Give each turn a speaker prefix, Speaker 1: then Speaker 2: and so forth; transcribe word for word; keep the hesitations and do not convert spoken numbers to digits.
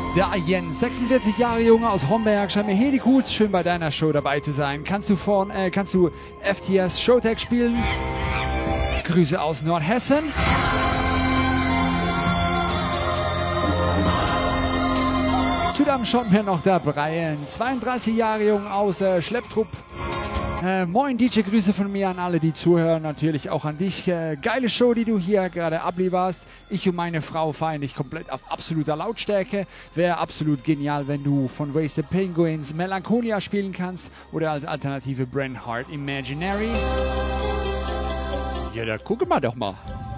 Speaker 1: Der Jens, sechsundvierzig Jahre Junge aus Homberg, scheint mir hedi gut, schön bei deiner Show dabei zu sein. Kannst du von, äh, kannst du F T S Showtech spielen? Grüße aus Nordhessen. Tudam schaut mir noch da Brian, zweiunddreißig Jahre jung aus äh, Schlepptrupp. Äh, moin D J, Grüße von mir an alle, die zuhören, natürlich auch an dich. Äh, geile Show, die du hier gerade ablieferst. Ich und meine Frau feiern dich komplett auf absoluter Lautstärke. Wäre absolut genial, wenn du von Wasted Penguins Melancholia spielen kannst oder als Alternative Brand Heart Imaginary. Ja, da gucken wir doch mal.